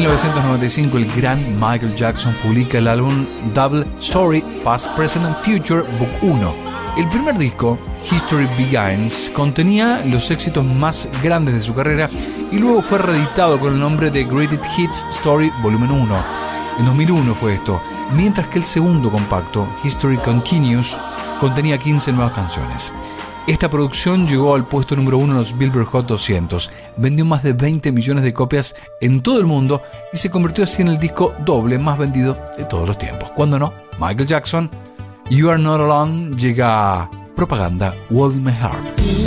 1995 el gran Michael Jackson publica el álbum Double Story Past, Present and Future Book 1. El primer disco, History Begins, contenía los éxitos más grandes de su carrera y luego fue reeditado con el nombre de Greatest Hits Story Volumen 1. En 2001 fue esto, mientras que el segundo compacto, History Continues, contenía 15 nuevas canciones. Esta producción llegó al puesto número 1 en los Billboard Hot 200, vendió más de 20 millones de copias en todo el mundo y se convirtió así en el disco doble más vendido de todos los tiempos. Cuando no, Michael Jackson, You Are Not Alone, llega a Propaganda Hold My Heart.